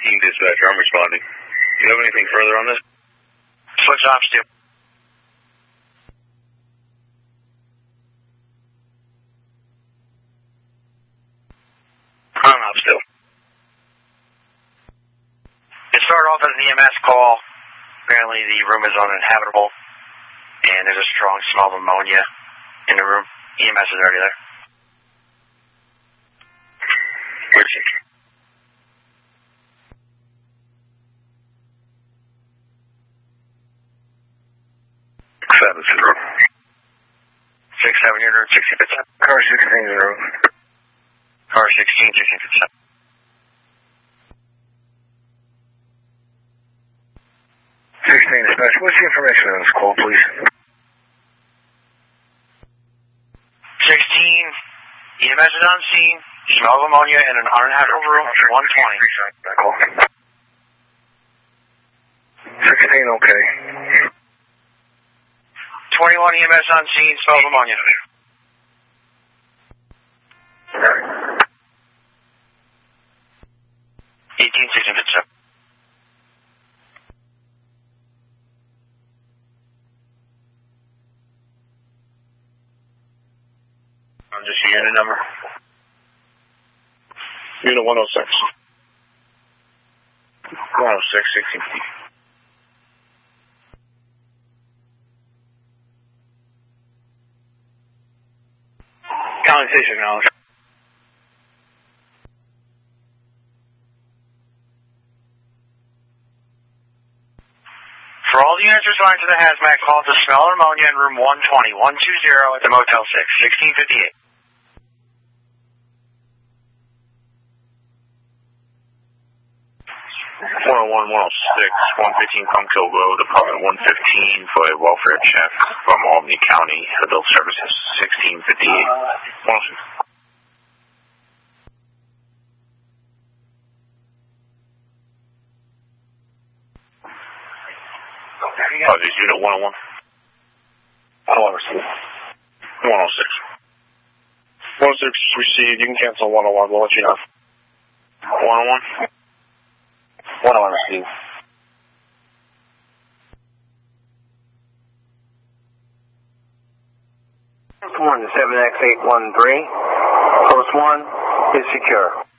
dispatcher, I'm responding. Do you have anything further on this? Switch off, Stu. On off, Stu. It started off as an EMS call. Apparently the room is uninhabitable, and there's a strong smell of ammonia in the room. EMS is already there. Where's it? Seven, 6-7, you're in 60 bits. Car 16 in the room. Car 16, 16 bits. 16 dispatch, what's the information on this call, please? 16, EMS is on scene. Smell of ammonia in an uninhabitable room, 120. 16, okay. 21 EMS on scene, smell of ammonia. 18, 16 bits. Just your unit number. Unit 106. 106, 16 feet. County station now. For all the units responding to the hazmat call to smell of ammonia in room 120, 120 at the Motel 6, 1658. 101, 106, 115 Pumpkill Road, apartment 115 for a welfare check from Albany County Adult Services, 1658. 106. Oh, this is unit 101. I don't understand. 106. 106 received. You can cancel 101. We'll let you know. 101? 101 received. Come on, 7X813. Post 1 is secure.